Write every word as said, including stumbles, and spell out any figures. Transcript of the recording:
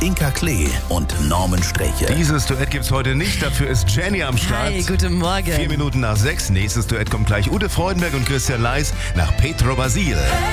Inka Klee und Norman Sträche. Dieses Duett gibt's heute nicht, dafür ist Jenny am Start. Hi, guten Morgen. Vier Minuten nach sechs, nächstes Duett kommt gleich Ute Freudenberg und Christian Leis nach Petro Basil.